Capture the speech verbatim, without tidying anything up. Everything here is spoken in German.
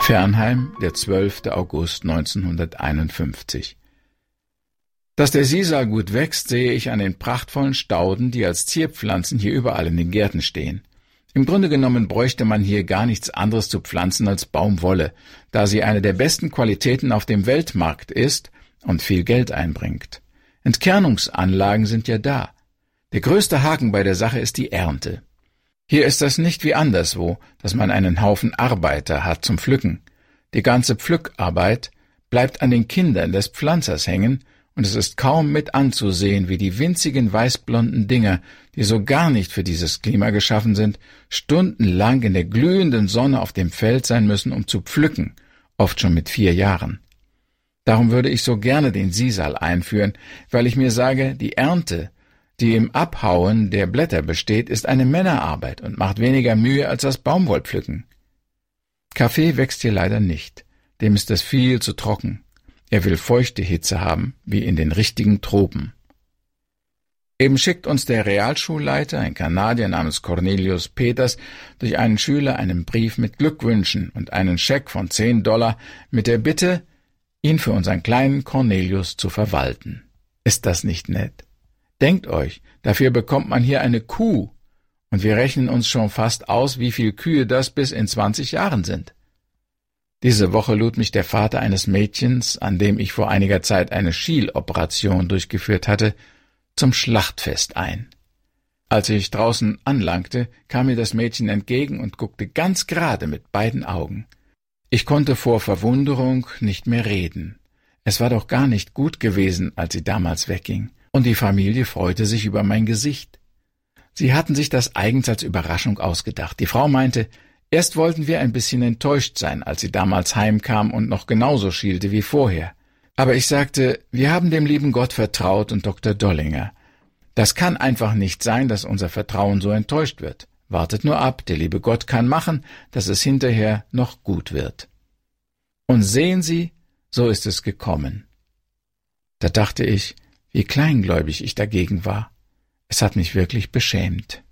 Pfernheim, der zwölfte August neunzehnhunderteinundfünfzig. Dass der Sisal gut wächst, sehe ich an den prachtvollen Stauden, die als Zierpflanzen hier überall in den Gärten stehen. Im Grunde genommen bräuchte man hier gar nichts anderes zu pflanzen als Baumwolle, da sie eine der besten Qualitäten auf dem Weltmarkt ist und viel Geld einbringt. Entkernungsanlagen sind ja da. Der größte Haken bei der Sache ist die Ernte. Hier ist das nicht wie anderswo, dass man einen Haufen Arbeiter hat zum Pflücken. Die ganze Pflückarbeit bleibt an den Kindern des Pflanzers hängen, und es ist kaum mit anzusehen, wie die winzigen weißblonden Dinger, die so gar nicht für dieses Klima geschaffen sind, stundenlang in der glühenden Sonne auf dem Feld sein müssen, um zu pflücken, oft schon mit vier Jahren. Darum würde ich so gerne den Sisal einführen, weil ich mir sage, die Ernte, die im Abhauen der Blätter besteht, ist eine Männerarbeit und macht weniger Mühe als das Baumwollpflücken. Kaffee wächst hier leider nicht, dem ist es viel zu trocken. Er will feuchte Hitze haben, wie in den richtigen Tropen. Eben schickt uns der Realschulleiter, ein Kanadier namens Cornelius Peters, durch einen Schüler einen Brief mit Glückwünschen und einen Scheck von zehn Dollar mit der Bitte, ihn für unseren kleinen Cornelius zu verwalten. Ist das nicht nett? Denkt euch, dafür bekommt man hier eine Kuh, und wir rechnen uns schon fast aus, wie viel Kühe das bis in zwanzig Jahren sind. Diese Woche lud mich der Vater eines Mädchens, an dem ich vor einiger Zeit eine Schieloperation durchgeführt hatte, zum Schlachtfest ein. Als ich draußen anlangte, kam mir das Mädchen entgegen und guckte ganz gerade mit beiden Augen. Ich konnte vor Verwunderung nicht mehr reden. Es war doch gar nicht gut gewesen, als sie damals wegging. Und die Familie freute sich über mein Gesicht. Sie hatten sich das eigens als Überraschung ausgedacht. Die Frau meinte, erst wollten wir ein bisschen enttäuscht sein, als sie damals heimkam und noch genauso schielte wie vorher. Aber ich sagte, wir haben dem lieben Gott vertraut und Doktor Dollinger. Das kann einfach nicht sein, dass unser Vertrauen so enttäuscht wird. Wartet nur ab, der liebe Gott kann machen, dass es hinterher noch gut wird. Und sehen Sie, so ist es gekommen. Da dachte ich, wie kleingläubig ich dagegen war. Es hat mich wirklich beschämt.